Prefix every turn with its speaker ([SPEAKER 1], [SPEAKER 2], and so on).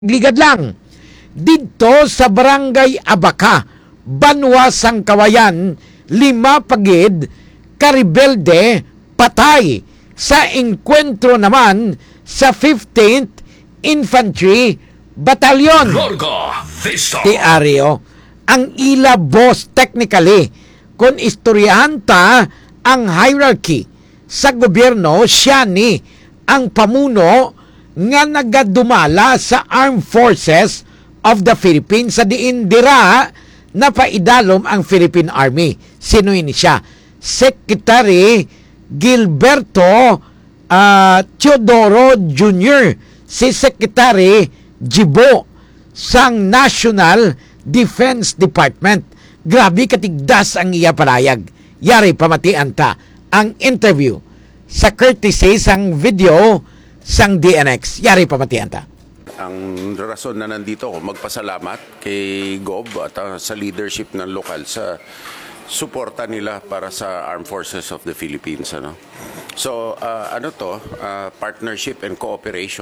[SPEAKER 1] Ligad lang, dito sa Barangay Abaca, Banwa Sangkawayan, 5 pagid, karibelde, patay sa engkwentro naman sa 15th Infantry Battalion. Diaryo, ang ila boss technically, kung istoryahan ta ang hierarchy sa gobyerno, siya ni ang pamuno nga nagadumala sa Armed Forces of the Philippines sa diin dira na paidalom ang Philippine Army. Sino ini siya? Secretary Gilberto Teodoro Jr., si Secretary Jibo sang National Defense Department. Grabe katigdas ang iya palayag. Yari pamatian ta ang interview sa courtesy sang video sang DNX. Yari pamatian ta.
[SPEAKER 2] Ang rason na nandito ako, magpasalamat kay Gob at sa leadership ng lokal sa suporta nila para sa Armed Forces of the Philippines. So, partnership and cooperation.